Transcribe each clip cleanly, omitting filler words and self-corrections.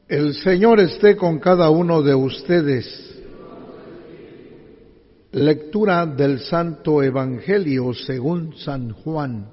El Señor esté con cada uno de ustedes. Lectura del Santo Evangelio según San Juan.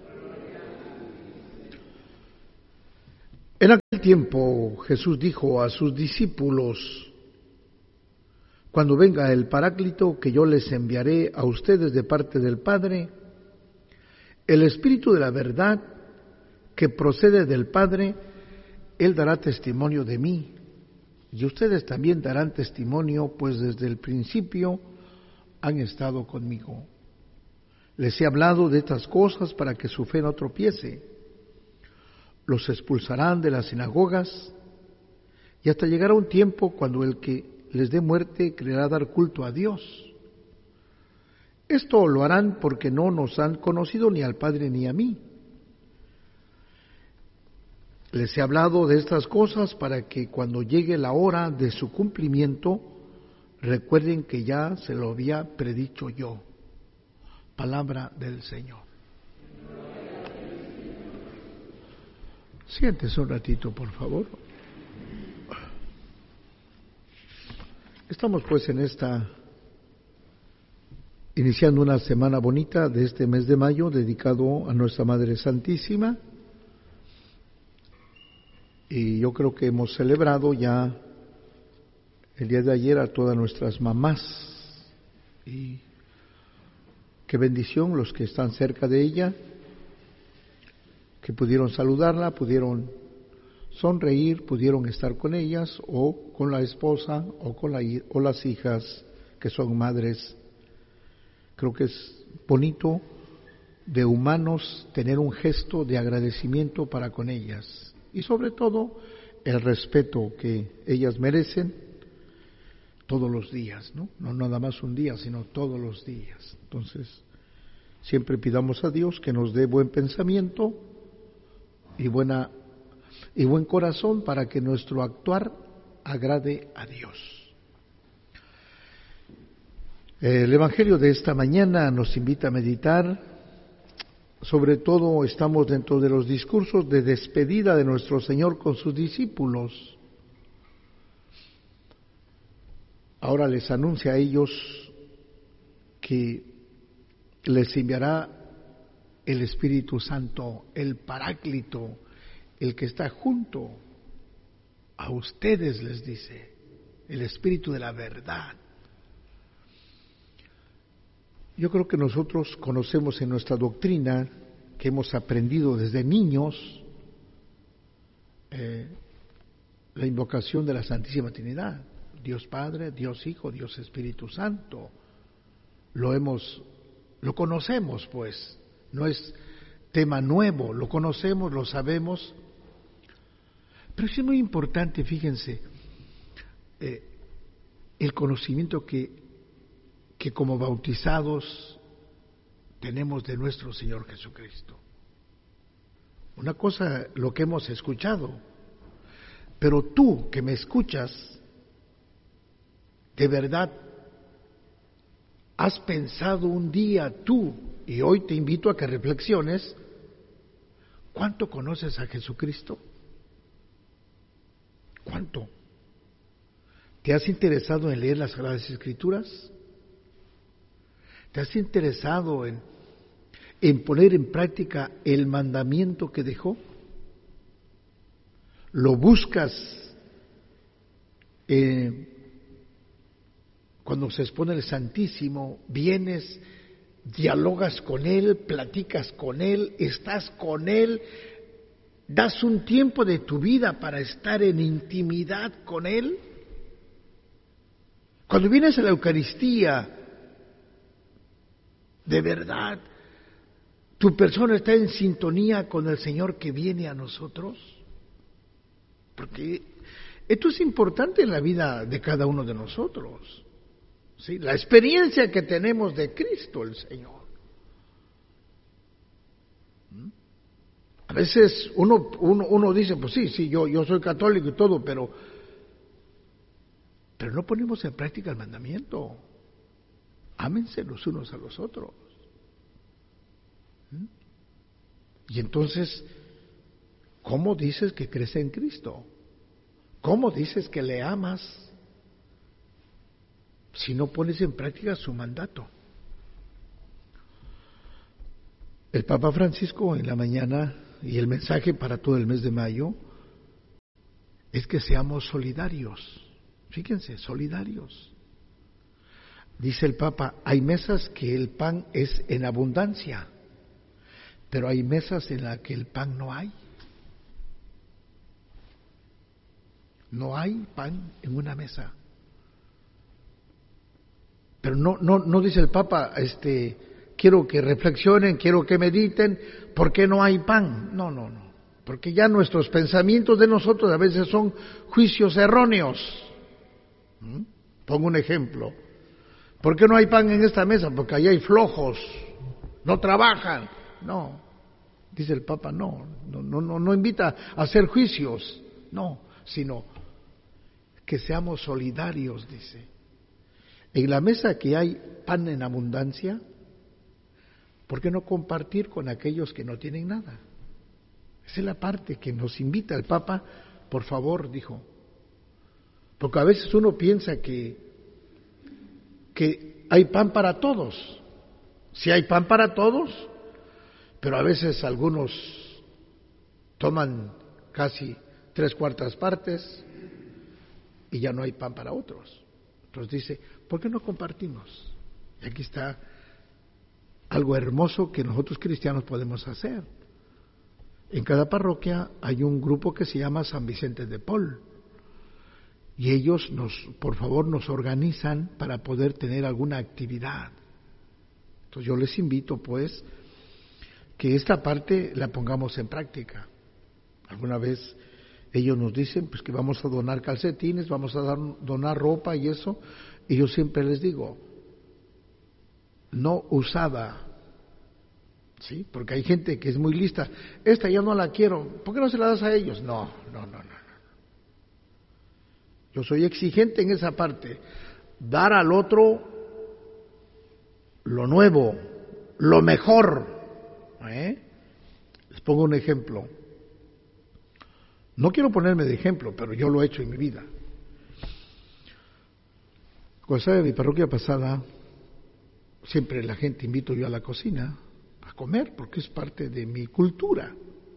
En aquel tiempo Jesús dijo a sus discípulos: cuando venga el Paráclito que yo les enviaré a ustedes de parte del Padre, el Espíritu de la verdad que procede del Padre, Él dará testimonio de mí, y ustedes también darán testimonio, pues desde el principio han estado conmigo. Les he hablado de estas cosas para que su fe no tropiece. Los expulsarán de las sinagogas, y hasta llegará un tiempo cuando el que les dé muerte creerá dar culto a Dios. Esto lo harán porque no nos han conocido ni al Padre ni a mí. Les he hablado de estas cosas para que cuando llegue la hora de su cumplimiento, recuerden que ya se lo había predicho yo. Palabra del Señor. Siéntese un ratito, por favor. Estamos pues iniciando una semana bonita de este mes de mayo dedicado a nuestra Madre Santísima. Y yo creo que hemos celebrado ya el día de ayer a todas nuestras mamás. Y qué bendición los que están cerca de ella, que pudieron saludarla, pudieron sonreír, pudieron estar con ellas o con la esposa o las hijas que son madres. Creo que es bonito de humanos tener un gesto de agradecimiento para con ellas. Y sobre todo, el respeto que ellas merecen todos los días, ¿no? No nada más un día, sino todos los días. Entonces, siempre pidamos a Dios que nos dé buen pensamiento y buen corazón para que nuestro actuar agrade a Dios. El Evangelio de esta mañana nos invita a meditar. Sobre todo estamos dentro de los discursos de despedida de nuestro Señor con sus discípulos. Ahora les anuncia a ellos que les enviará el Espíritu Santo, el Paráclito, el que está junto a ustedes, les dice, el Espíritu de la verdad. Yo creo que nosotros conocemos en nuestra doctrina, que hemos aprendido desde niños, la invocación de la Santísima Trinidad, Dios Padre, Dios Hijo, Dios Espíritu Santo. Lo conocemos, pues, no es tema nuevo, lo conocemos, lo sabemos, pero sí es muy importante, fíjense, el conocimiento que como bautizados tenemos de nuestro Señor Jesucristo. Una cosa lo que hemos escuchado, pero tú que me escuchas, de verdad, has pensado un día tú, y hoy te invito a que reflexiones, ¿cuánto conoces a Jesucristo? ¿Cuánto? ¿Te has interesado en leer las Sagradas Escrituras? ¿Te has interesado en poner en práctica el mandamiento que dejó? ¿Lo buscas cuando se expone el Santísimo? ¿Vienes, dialogas con Él, platicas con Él, estás con Él, das un tiempo de tu vida para estar en intimidad con Él? Cuando vienes a la Eucaristía, de verdad, ¿tu persona está en sintonía con el Señor que viene a nosotros? Porque esto es importante en la vida de cada uno de nosotros, ¿sí? La experiencia que tenemos de Cristo el Señor. A veces uno dice, pues sí, yo soy católico y todo, pero no ponemos en práctica el mandamiento. Ámense los unos a los otros. Y entonces, ¿cómo dices que crees en Cristo? ¿Cómo dices que le amas si no pones en práctica su mandato? El Papa Francisco en la mañana, y el mensaje para todo el mes de mayo, es que seamos solidarios. Fíjense, solidarios. Dice el Papa, hay mesas que el pan es en abundancia, pero hay mesas en las que el pan no hay. No hay pan en una mesa. Pero no dice el Papa, quiero que reflexionen, quiero que mediten, ¿por qué no hay pan? No. Porque ya nuestros pensamientos de nosotros a veces son juicios erróneos. Pongo un ejemplo. ¿Por qué no hay pan en esta mesa? Porque allá hay flojos, no trabajan. No, dice el Papa, no invita a hacer juicios, no, sino que seamos solidarios, dice. En la mesa que hay pan en abundancia, ¿por qué no compartir con aquellos que no tienen nada? Esa es la parte que nos invita el Papa, por favor, dijo. Porque a veces uno piensa que hay pan para todos. Sí hay pan para todos, pero a veces algunos toman casi 3/4 partes y ya no hay pan para otros. Entonces dice, ¿por qué no compartimos? Y aquí está algo hermoso que nosotros cristianos podemos hacer. En cada parroquia hay un grupo que se llama San Vicente de Paul. Y ellos por favor, nos organizan para poder tener alguna actividad. Entonces yo les invito, pues, que esta parte la pongamos en práctica. Alguna vez ellos nos dicen, pues, que vamos a donar calcetines, vamos a donar ropa y eso. Y yo siempre les digo, no usada, ¿sí? Porque hay gente que es muy lista. Esta yo no la quiero, ¿por qué no se la das a ellos? No. Yo soy exigente en esa parte. Dar al otro lo nuevo, lo mejor. Les pongo un ejemplo. No quiero ponerme de ejemplo, pero yo lo he hecho en mi vida. Cuando estaba en mi parroquia pasada, siempre la gente invito yo a la cocina a comer, porque es parte de mi cultura.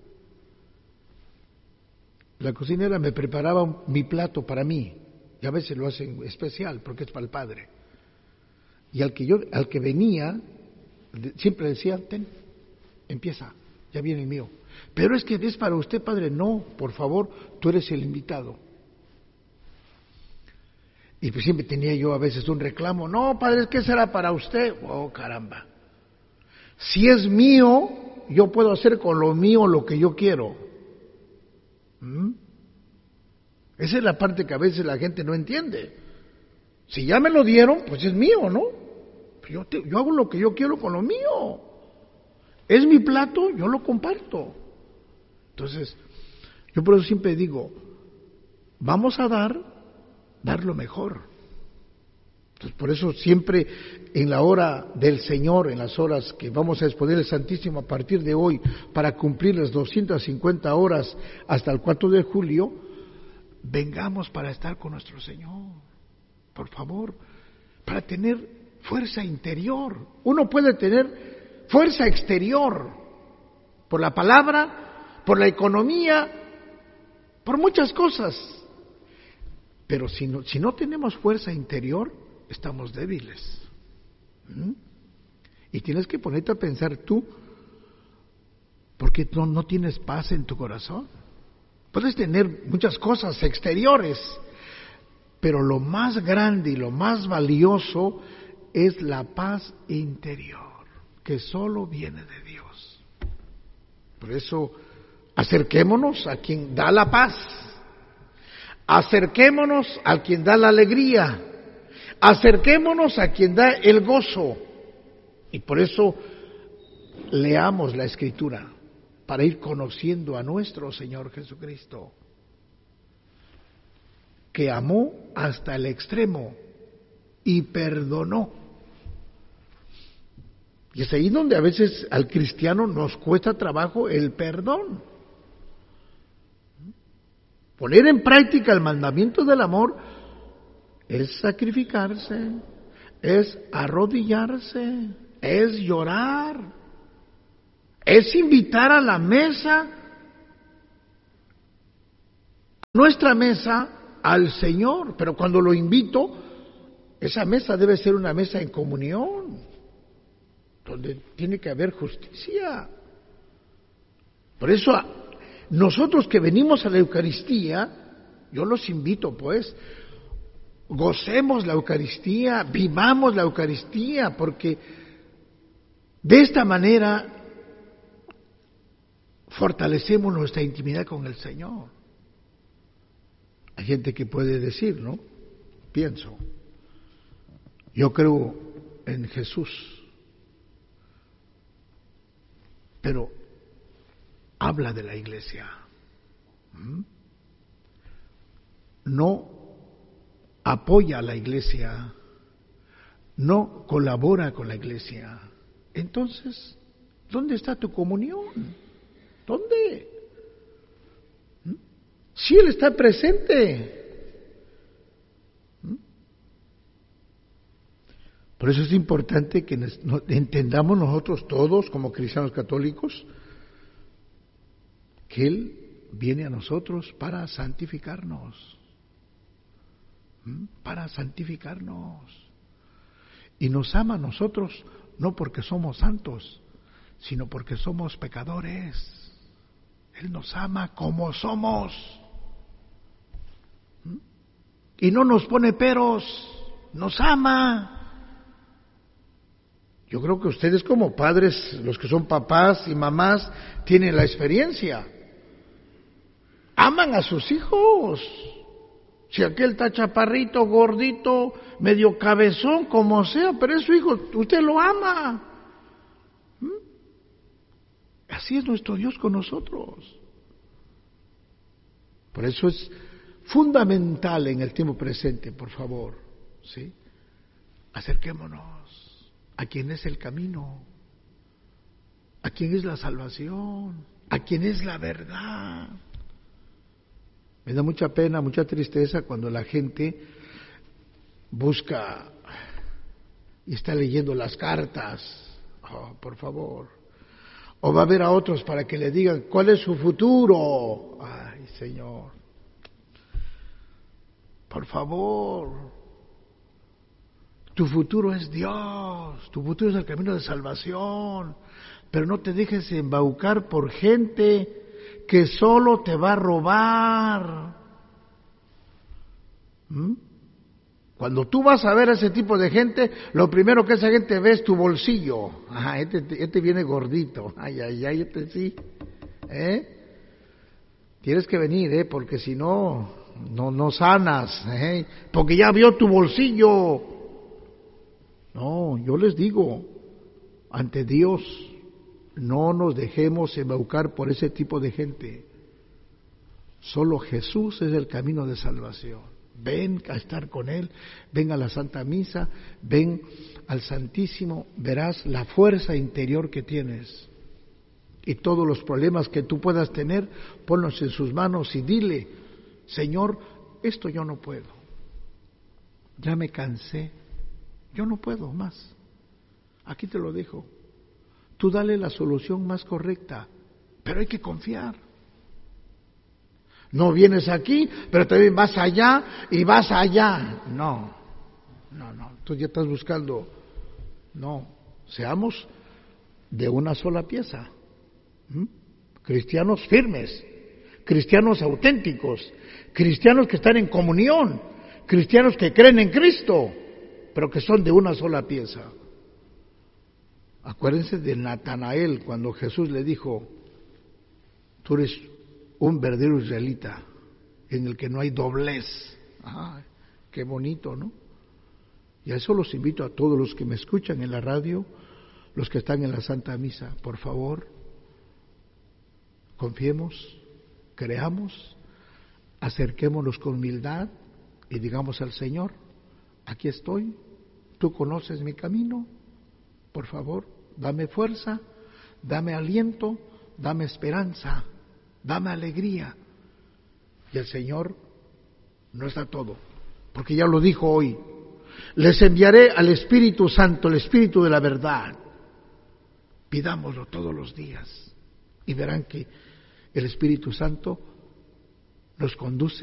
La cocinera me preparaba mi plato para mí, y a veces lo hacen especial porque es para el padre. Y al que venía, siempre decía, ten, empieza, ya viene el mío. Pero es que es para usted, padre. No, por favor, tú eres el invitado. Y pues siempre tenía yo a veces un reclamo, no, padre, es que será para usted. Oh, caramba. Si es mío, yo puedo hacer con lo mío lo que yo quiero. Esa es la parte que a veces la gente no entiende. Si ya me lo dieron, pues es mío, ¿no? Yo hago lo que yo quiero con lo mío. Es mi plato, yo lo comparto. Entonces, yo por eso siempre digo, vamos a dar lo mejor. Entonces, por eso siempre en la hora del Señor, en las horas que vamos a exponer el Santísimo a partir de hoy, para cumplir las 250 horas hasta el 4 de julio, vengamos para estar con nuestro Señor, por favor, para tener fuerza interior. Uno puede tener fuerza exterior por la palabra, por la economía, por muchas cosas, pero si no tenemos fuerza interior, estamos débiles. Y tienes que ponerte a pensar tú, ¿por qué no tienes paz en tu corazón? Puedes tener muchas cosas exteriores, pero lo más grande y lo más valioso es la paz interior, que solo viene de Dios. Por eso, acerquémonos a quien da la paz, acerquémonos a quien da la alegría, acerquémonos a quien da el gozo. Y por eso leamos la Escritura, para ir conociendo a nuestro Señor Jesucristo, que amó hasta el extremo y perdonó. Y es ahí donde a veces al cristiano nos cuesta trabajo el perdón. Poner en práctica el mandamiento del amor es sacrificarse, es arrodillarse, es llorar, es invitar a la mesa, nuestra mesa, al Señor. Pero cuando lo invito, esa mesa debe ser una mesa en comunión, donde tiene que haber justicia. Por eso, nosotros que venimos a la Eucaristía, yo los invito pues, gocemos la Eucaristía, vivamos la Eucaristía, porque de esta manera fortalecemos nuestra intimidad con el Señor. Hay gente que puede decir, ¿no? Pienso, yo creo en Jesús, pero habla de la iglesia, no apoya a la iglesia, no colabora con la iglesia. Entonces, ¿dónde está tu comunión? ¿Dónde? Si Él está presente. Por eso es importante que entendamos nosotros todos como cristianos católicos que Él viene a nosotros para santificarnos. Para santificarnos. Y nos ama a nosotros no porque somos santos, sino porque somos pecadores. Él nos ama como somos. Y no nos pone peros, nos ama. Yo creo que ustedes como padres, los que son papás y mamás, tienen la experiencia. Aman a sus hijos. Si aquel está chaparrito, gordito, medio cabezón, como sea, pero es su hijo, usted lo ama. Así es nuestro Dios con nosotros. Por eso es fundamental en el tiempo presente, por favor, ¿sí? Acerquémonos a quien es el camino, a quien es la salvación, a quien es la verdad. Me da mucha pena, mucha tristeza cuando la gente busca y está leyendo las cartas. Oh, por favor. O va a ver a otros para que le digan cuál es su futuro. Ay, Señor. Por favor. Tu futuro es Dios. Tu futuro es el camino de salvación. Pero no te dejes embaucar por gente que solo te va a robar. Cuando tú vas a ver a ese tipo de gente, lo primero que esa gente ve es tu bolsillo. Ajá, este viene gordito. Ay, este sí. Tienes que venir, porque si no, no sanas. Porque ya vio tu bolsillo. No, yo les digo, ante Dios, no nos dejemos embaucar por ese tipo de gente. Solo Jesús es el camino de salvación. Ven a estar con Él, ven a la Santa Misa, ven al Santísimo, verás la fuerza interior que tienes. Y todos los problemas que tú puedas tener, ponlos en sus manos y dile, Señor, esto yo no puedo. Ya me cansé, yo no puedo más. Aquí te lo dejo. Tú dale la solución más correcta, pero hay que confiar. No vienes aquí, pero también vas allá y vas allá. No, tú ya estás buscando. No, seamos de una sola pieza. Cristianos firmes, cristianos auténticos, cristianos que están en comunión, cristianos que creen en Cristo, pero que son de una sola pieza. Acuérdense de Natanael cuando Jesús le dijo, tú eres un verdadero israelita en el que no hay doblez. Qué bonito, ¿no? Y a eso los invito a todos los que me escuchan en la radio, los que están en la Santa Misa, por favor, confiemos, creamos, acerquémonos con humildad y digamos al Señor, aquí estoy, tú conoces mi camino, por favor, dame fuerza, dame aliento, dame esperanza, dame alegría. Y el Señor nos da todo, porque ya lo dijo hoy. Les enviaré al Espíritu Santo, el Espíritu de la verdad. Pidámoslo todos los días y verán que el Espíritu Santo nos conduce